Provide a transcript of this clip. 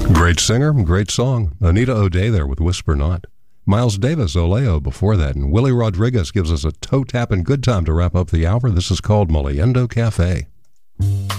Great singer, great song. Anita O'Day there with Whisper Not. Miles Davis, Oleo before that, and Willie Rodriguez gives us a toe-tapping good time to wrap up the hour. This is called Moliendo Cafe.